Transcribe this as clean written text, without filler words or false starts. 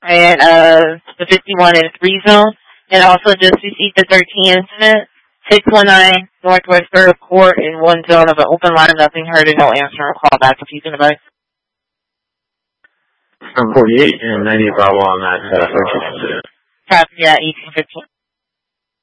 and the 51 and 3 zone, and also just received the 13 incident, 619 Northwest 3rd Court in 1 zone of an open line, nothing heard and no answer or call back if you can advise. 48 and 90 Bravo on that 13 incident. Copy, yeah, 1815.